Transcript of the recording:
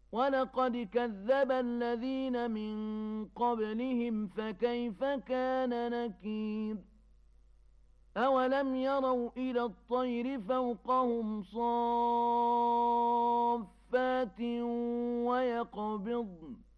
ولقد كذب الذين من قبلهم فكيف كان نكير أولم يروا إلى الطير فوقهم صافات ويقبضن